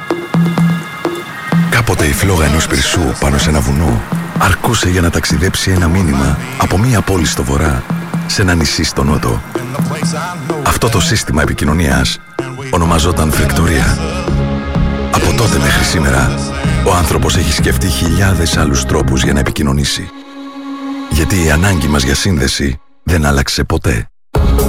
Κάποτε η φλόγα ενός πυρσού πάνω σε ένα βουνό αρκούσε για να ταξιδέψει ένα μήνυμα από μία πόλη στο βορρά σε ένα νησί στο νότο. Αυτό το σύστημα επικοινωνίας ονομαζόταν φρεκτορία. Από τότε μέχρι σήμερα, ο άνθρωπος έχει σκεφτεί χιλιάδες άλλους τρόπους για να επικοινωνήσει. Γιατί η ανάγκη μας για σύνδεση δεν άλλαξε ποτέ.